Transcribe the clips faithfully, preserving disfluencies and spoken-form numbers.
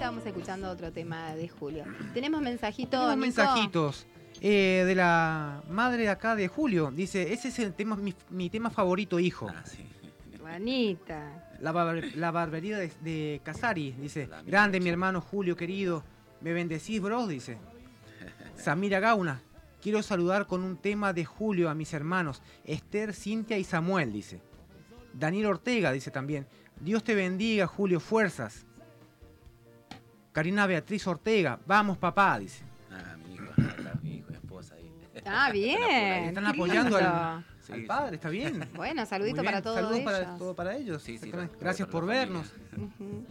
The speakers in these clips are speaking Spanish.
estábamos escuchando otro tema de Julio. Tenemos mensajitos. Tenemos Nico? mensajitos eh, de la madre de acá de Julio. Dice, ese es el tema, mi, mi tema favorito, hijo. Ah, sí. Juanita. La, bar, la barbería de, de Casari, dice, grande mi hermano Julio querido, me bendecís, bro, dice. Samira Gauna, quiero saludar con un tema de Julio a mis hermanos, Esther, Cintia y Samuel, dice. Daniel Ortega, dice también, Dios te bendiga, Julio, fuerzas. Karina Beatriz Ortega, vamos papá, dice. Ah, mi hijo, claro, mi hijo, esposa ahí. Ah, bien. Están qué apoyando lindo. al, Sí, al sí. padre, está bien. Bueno, saludito Muy bien, para todos saludos ellos. para, todo para ellos. Sí, sí, exactamente. para- Gracias para por la vernos. Ujú.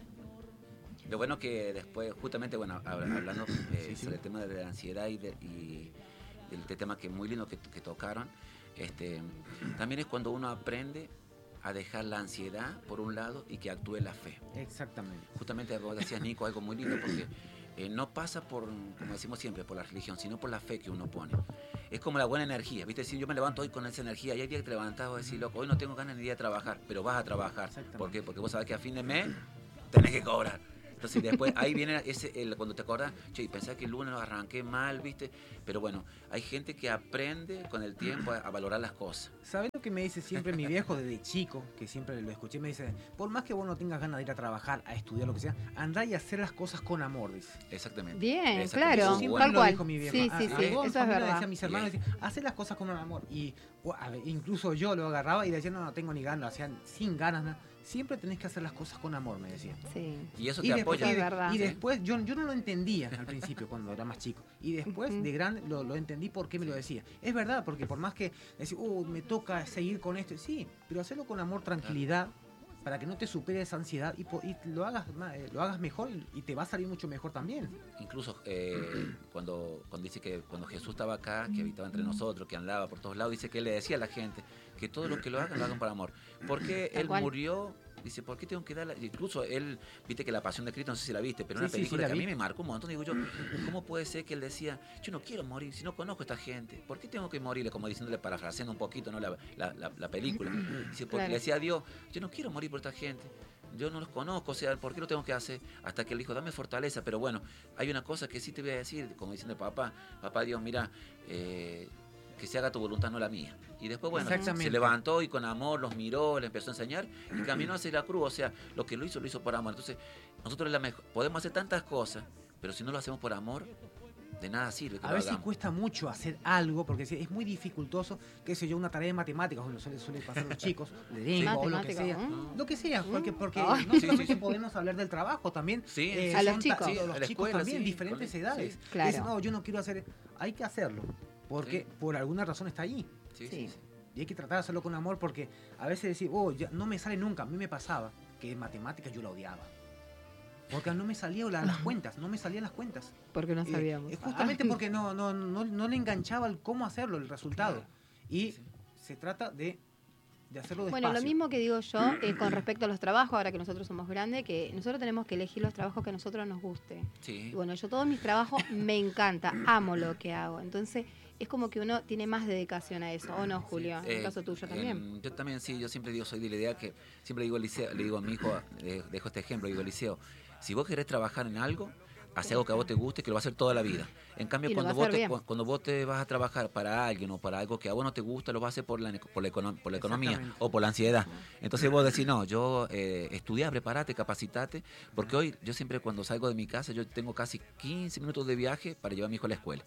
Lo bueno que después, justamente, bueno, hab- hablando eh, Sí, sí. sobre el tema de la ansiedad y, de, y del de tema que muy lindo que, que tocaron, este, también es cuando uno aprende a dejar la ansiedad por un lado y que actúe la fe. Exactamente. Justamente vos decías, Nico, algo muy lindo, porque eh, no pasa por, como decimos siempre, por la religión, sino por la fe que uno pone. Es como la buena energía, ¿viste? Si yo me levanto hoy con esa energía, y hay días que te levantás y decís, loco, hoy no tengo ganas ni de ir a trabajar, pero vas a trabajar. Exactamente. ¿Por qué? Porque vos sabés que a fin de mes tenés que cobrar. Entonces después ahí viene ese, el, cuando te acordás, che, pensás que el lunes lo arranqué mal, ¿viste? Pero bueno, hay gente que aprende con el tiempo a, a valorar las cosas. ¿Sabes lo que me dice siempre mi viejo desde chico? Que siempre lo escuché, me dice, por más que vos no tengas ganas de ir a trabajar, a estudiar, lo que sea, andá y hacer las cosas con amor, dice. Exactamente. Bien, Exactamente. claro, Eso Siempre bueno. tal lo cual. dijo mi viejo. Sí, A- sí, a sí, toda mi eso es familia verdad. decían mis hermanos, decían, hacer las cosas con amor. Y o, a ver, incluso yo lo agarraba y decía, no, no tengo ni ganas, lo hacían sin ganas, nada. Siempre tenés que hacer las cosas con amor, me decía. Sí. Y eso Y, te después, apoya. y, Es de- verdad. y después yo, yo no lo entendía al principio cuando era más chico. Y después Ujú. de grande lo, lo entendí por qué me lo decía. Es verdad, porque por más que decir, uh, me toca seguir con esto, sí, pero hacerlo con amor, tranquilidad, para que no te supere esa ansiedad y, po- y lo hagas ma- eh, lo hagas mejor y, y te va a salir mucho mejor también. Incluso eh, cuando, cuando dice que cuando Jesús estaba acá, que habitaba entre nosotros, que andaba por todos lados, dice que él le decía a la gente que todo lo que lo hagan, lo hagan por amor. Porque Tal él cual. murió, dice, ¿por qué tengo que dar la-? Incluso él, viste que La Pasión de Cristo, no sé si la viste, pero Sí, una sí, película sí, la que a vi. mí me marcó un montón. Digo yo, ¿cómo puede ser que él decía, yo no quiero morir, si no conozco a esta gente? ¿Por qué tengo que morirle? Como diciéndole, parafraseando un poquito, ¿no? la, la, la, la película. Dice, porque Claro. le decía a Dios, yo no quiero morir por esta gente. Yo no los conozco, o sea, ¿por qué lo tengo que hacer? Hasta que él dijo, dame fortaleza. Pero bueno, hay una cosa que sí te voy a decir, como diciendo papá, papá Dios, mira, eh, que se haga tu voluntad, no la mía. Y después, bueno, Exactamente. se levantó y con amor los miró, le empezó a enseñar y caminó hacia la cruz. O sea, lo que lo hizo, lo hizo por amor. Entonces, nosotros la mejor, podemos hacer tantas cosas, pero si no lo hacemos por amor, de nada sirve que A lo veces hagamos. cuesta mucho hacer algo porque es muy dificultoso, qué sé yo, una tarea de matemáticas, como lo suele, suele pasar a los chicos, de lengua o lo que Matemáticas, sea. ¿mm? Lo que sea, porque, porque Ay. no solamente podemos hablar del trabajo, también Sí, eh, A los son chicos. ta- Sí, los a la chicos escuela, también, sí, diferentes con- edades. sí. Claro. Dicen, no, yo no quiero hacer, hay que hacerlo, porque Sí. por alguna razón está ahí. Sí, Sí. sí, sí. Y hay que tratar de hacerlo con amor porque a veces decir, oh, ya no me sale nunca. A mí me pasaba que en matemáticas yo la odiaba. Porque no me salían la- las cuentas, no me salían las cuentas. Porque no Eh, sabíamos. eh, justamente porque no, no, no, no le enganchaba el cómo hacerlo, el resultado. Y se trata de, de hacerlo despacio. Bueno, lo mismo que digo yo eh, con respecto a los trabajos, ahora que nosotros somos grandes, que nosotros tenemos que elegir los trabajos que a nosotros nos guste. Sí. Y bueno, yo todos mis trabajos me encanta, amo lo que hago. Entonces, es como que uno tiene más dedicación a eso, ¿o no, Julio? En el Eh, caso tuyo también. em, yo también, sí, yo siempre digo, soy de la idea que, siempre digo al liceo, le digo a mi hijo, le dejo este ejemplo, digo, Liceo, si vos querés trabajar en algo, haz algo que a vos te guste, que lo vas a hacer toda la vida. En cambio, Y lo cuando va a vos, hacer te, bien. cu- cuando vos te vas a trabajar para alguien o para algo que a vos no te gusta, lo vas a hacer por la, por la, econo- por la economía Exactamente. o por la ansiedad. Entonces vos decís, no, yo eh, estudiá, preparate, capacitate, porque hoy yo siempre cuando salgo de mi casa, yo tengo casi quince minutos de viaje para llevar a mi hijo a la escuela.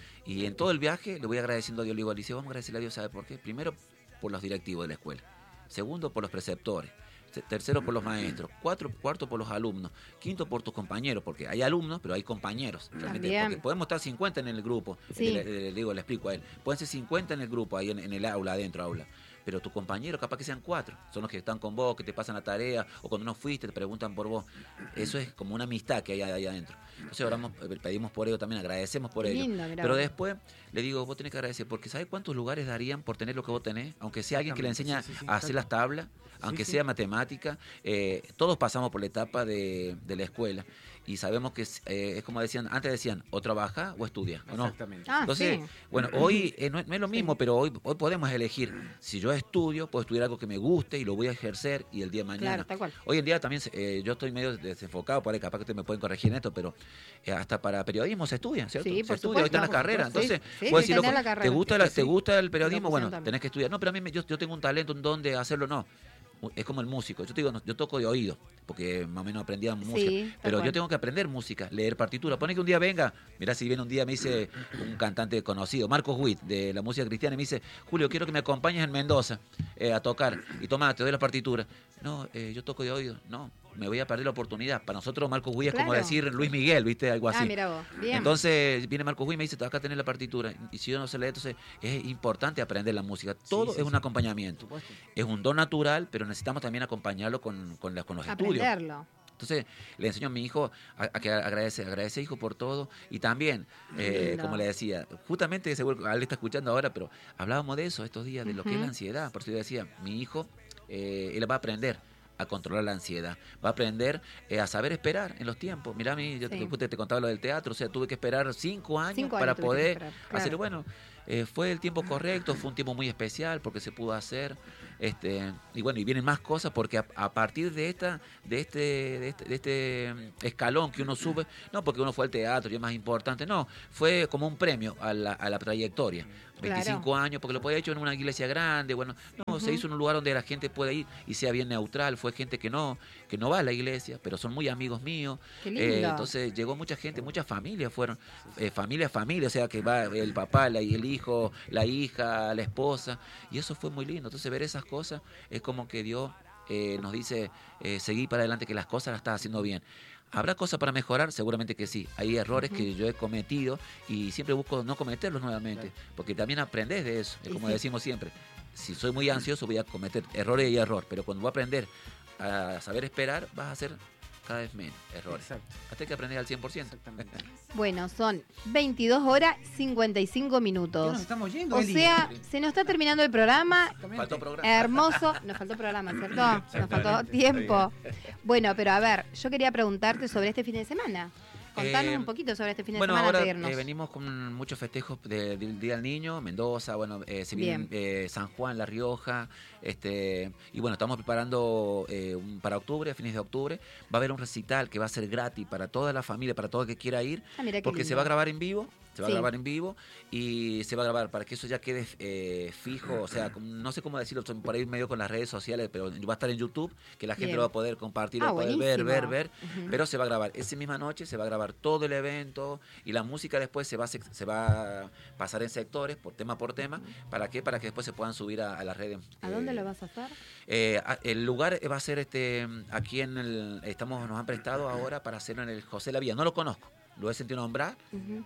Y en todo el viaje le voy agradeciendo a Dios, le digo al liceo, vamos a agradecerle a Dios, ¿sabe por qué? Primero, por los directivos de la escuela. Segundo, por los preceptores. Se- Tercero, por los maestros. Cuatro, cuarto, por los alumnos. Quinto, por tus compañeros, porque hay alumnos, pero hay compañeros. Realmente, También. porque podemos estar cincuenta en el grupo. Sí. Le, le- le digo, le explico a él. Pueden ser cincuenta en el grupo, ahí en, en el aula, adentro aula. Pero tus compañeros capaz que sean cuatro. Son los que están con vos, que te pasan la tarea, o cuando no fuiste te preguntan por vos. Eso es como una amistad que hay ahí adentro. Entonces oramos, eh, pedimos por ello también, agradecemos por Qué ello. lindo, mirá Pero vos. después le digo, vos tenés que agradecer, porque ¿sabés cuántos lugares darían por tener lo que vos tenés? Aunque sea alguien que le enseña Sí, sí, sí, a hacer las tablas, aunque sí. sea matemática, eh, todos pasamos por la etapa de, de la escuela. Y sabemos que es, eh, es como decían, antes decían, o trabaja o estudia, ¿o no? Exactamente. Ah, Entonces, sí. bueno, hoy eh, no, no es lo mismo, Sí. pero hoy, hoy podemos elegir. Si yo estudio, puedo estudiar algo que me guste y lo voy a ejercer y el día de mañana. Claro, tal cual. Hoy en día también eh, yo estoy medio desenfocado, por ahí capaz que ustedes me pueden corregir en esto, pero eh, hasta para periodismo se estudia, ¿cierto? Sí, se por estudia, hoy está en la supuesto, carrera. por supuesto. Entonces, Sí, sí, puedes sí, decir, tenés loco, la carrera. ¿te gusta, la- Sí, ¿te sí. gusta el periodismo? Locución Bueno, también. tenés que estudiar. No, pero a mí me- yo, yo tengo un talento, un don de hacerlo, no. Es como el músico. Yo te digo, no, yo toco de oído, porque más o menos aprendía música. Sí, tal Pero cual. yo tengo que aprender música, leer partitura. Pone que un día venga, mirá, si viene un día, me dice un cantante conocido, Marcos Witt, de la música cristiana, y me dice, Julio, quiero que me acompañes en Mendoza eh, a tocar. Y toma, te doy la partitura. No, eh, yo toco de oído. No, me voy a perder la oportunidad. Para nosotros Marcos Witt es como Claro. decir Luis Miguel, ¿viste? Algo así. Ah, mira vos. Bien. Entonces viene Marcos Witt y me dice, acá tenés la partitura. Y si yo no sé leer, entonces es importante aprender la música. Todo sí, es un sí. acompañamiento. Por supuesto. Es un don natural, pero necesitamos también acompañarlo con, con, las- con los estudios. Aprenderlo. Entonces le enseño a mi hijo a, a que agradece, agradece hijo por todo. Y también, eh, Lindo. como le decía, justamente seguro que él está escuchando ahora, pero hablábamos de eso estos días, de lo que es la Ujú. ansiedad. Por eso yo decía, mi hijo, eh, él va a aprender a controlar la ansiedad, va a aprender eh, a saber esperar en los tiempos. Mirá, a mí, yo Sí. te, te, te contaba lo del teatro, o sea, tuve que esperar cinco años Cinco años para tuviste que poder esperar, claro. hacerlo. Bueno, eh, fue el tiempo correcto, fue un tiempo muy especial porque se pudo hacer. Este, y bueno, y vienen más cosas porque a, a partir de esta, de este, de este, de este mm, escalón que uno sube, no porque uno fue al teatro y es más importante, no, fue como un premio a la, a la trayectoria. veinticinco Claro. años, porque lo podía hecho en una iglesia grande, bueno, no, se Ujú. hizo en un lugar donde la gente puede ir y sea bien neutral, fue gente que no, que no va a la iglesia, pero son muy amigos míos. Qué lindo. Eh, entonces llegó mucha gente, muchas familias fueron, eh, familia, familia, o sea que va el papá, la- el hijo, la hija, la esposa, y eso fue muy lindo. Entonces ver esas cosas es como que Dios eh, nos dice, eh, seguí para adelante, que las cosas las estás haciendo bien. ¿Habrá cosas para mejorar? Seguramente que sí. Hay errores Ujú. que yo he cometido y siempre busco no cometerlos nuevamente, porque también aprendes de eso, es Y como sí. decimos siempre. Si soy muy ansioso voy a cometer errores y error, pero cuando voy a aprender a saber esperar, vas a hacer cada vez menos errores. Exacto. Hasta que aprendes al cien por ciento. Exactamente. Bueno, son veintidós horas cincuenta y cinco ¿Qué minutos. nos estamos yendo, O Eli? sea, se nos está terminando el programa. Exactamente. Faltó programa. Hermoso. Nos faltó programa, ¿cierto? Nos faltó Exactamente. tiempo. Bueno, pero a ver, yo quería preguntarte sobre este fin de semana. Contanos Eh, un poquito sobre este fin de Bueno, semana ahora antes de irnos. eh, venimos con muchos festejos de- del Día del Niño, Mendoza, bueno, eh, se viene eh, San Juan, La Rioja, este y bueno, estamos preparando eh, un- para octubre, a fines de octubre, va a haber un recital que va a ser gratis para toda la familia, para todo el que quiera ir, Ah, mira qué porque se lindo. va a grabar en vivo, se va Sí. a grabar en vivo y se va a grabar para que eso ya quede eh, fijo, o sea, como- no sé cómo decirlo, estoy por ahí medio con las redes sociales, pero va a estar en YouTube, que la gente Bien. lo va a poder compartir, Ah, va a poder ver, ver, buenísimo. ver, Ujú. pero se va a grabar esa misma noche, se va a grabar todo el evento y la música después se va a, sec- se va a pasar en sectores, por tema por tema. ¿Para qué? Para que después se puedan subir a, a las redes. ¿A dónde eh, lo vas a hacer? eh, a- el lugar va a ser este aquí en el estamos nos han prestado ahora para hacerlo en el José La Villa. No lo conozco, lo he sentido nombrar. Ujú.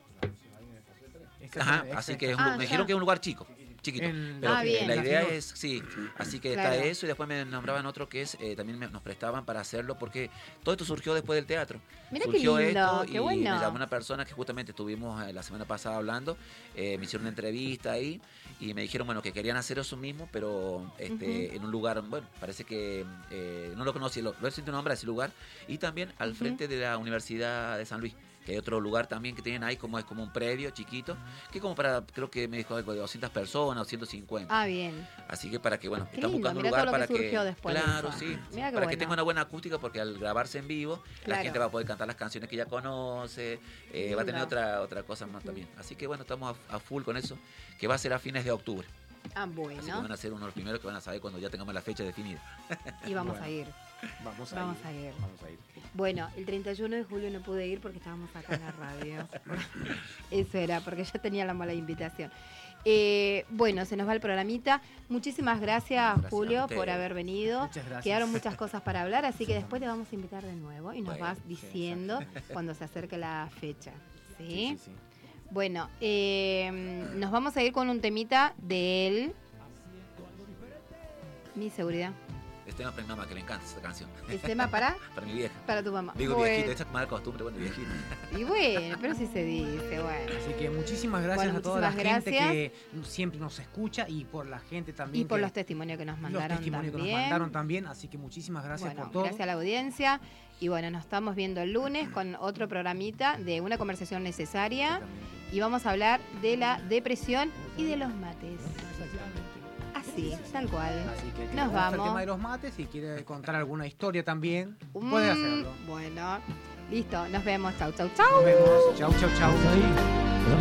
Ajá, así que es un Ah, lu- me ya. dijeron que es un lugar chico, chiquito. En- pero Ah, que bien. la idea Nacional. es, sí, así que Claro. está eso y después me nombraban otro que es, eh, también me- nos prestaban para hacerlo porque todo esto surgió después del teatro. Mirá qué surgió lindo, esto qué y bueno. me llamó una persona que justamente estuvimos eh, la semana pasada hablando, eh, me hicieron una entrevista ahí y me dijeron, bueno, que querían hacer eso mismo, pero este, Ujú. en un lugar, bueno, parece que eh, no lo conocí, lo, lo he sentido nombrar ese lugar y también al Ujú. frente frente de la Universidad de San Luis. Que hay otro lugar también que tienen ahí, como es como un predio chiquito, que como para, creo que me dijo algo de doscientas personas o ciento cincuenta. Ah, bien. Así que para que, bueno, Qué están lindo, buscando un mirá lugar todo lo para que que. surgió después de Claro, eso. sí. Mirá qué Para que bueno. tenga una buena acústica, porque al grabarse en vivo, Claro. la gente va a poder cantar las canciones que ya conoce, eh, va a tener Lindo. otra, otra cosa más también. Así que bueno, estamos a, a full con eso, que va a ser a fines de octubre. Ah, Así que bueno. van a ser uno de los primeros que van a saber cuando ya tengamos la fecha definida. Y vamos Bueno. a ir. Vamos a Vamos ir. a ir. Vamos a ir. Bueno, el treinta y uno de julio no pude ir porque estábamos acá en la radio. Eso era, porque ya tenía la mala invitación. Eh, bueno, se nos va el programita. Muchísimas gracias, Gracias a Julio, ustedes. por haber venido. Muchas gracias. Quedaron muchas cosas para hablar, así que después te vamos a invitar de nuevo y nos Bueno, vas sí, diciendo cuando se acerque la fecha. ¿Sí? Sí, sí, sí. Bueno, eh, nos vamos a ir con un temita de él. Mi seguridad. Es tema para mi mamá, que le encanta esta canción. ¿Es tema para? Para mi vieja. Para tu mamá. Digo Bueno. viejita, esa es mala costumbre, bueno, viejita. Y bueno, pero sí se dice, bueno. Así que muchísimas gracias Bueno, a toda la muchísimas gente gracias. que siempre nos escucha y por la gente también. Y por que- los testimonios que nos los mandaron testimonios también. que nos mandaron también. Así que muchísimas gracias Bueno, por todo. gracias a la audiencia. Y bueno, nos estamos viendo el lunes con otro programita de una conversación necesaria. Y vamos a hablar de la depresión y de los mates. Así, tal cual. Así que que Nos le gusta vamos. el tema de los mates, si quiere contar alguna historia también, Mm, puede hacerlo. Bueno, listo. Nos vemos. Chau, chau, chau. Nos vemos. Chau, chau, chau. Ahí.